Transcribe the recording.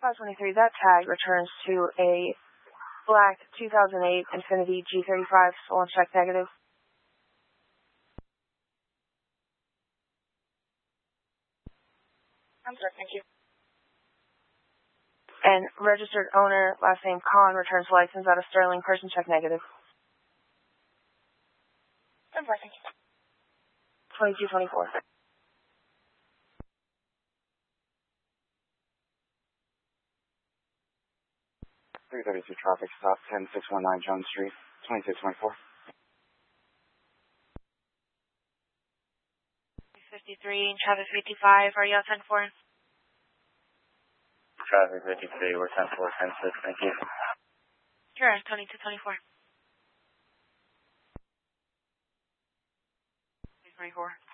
523, that tag returns to a black 2008 Infiniti G35, stolen check negative. I'm sorry, thank you. And registered owner, last name Khan, returns license out of Sterling, person check negative. I'm sorry, thank you. 2224. 332 traffic stop, 10619 Jones Street, 2624. 53, traffic 55, are you out 10-4? Traffic 53, we're 10-4, 10-6, thank you. Sure, 2224. 24.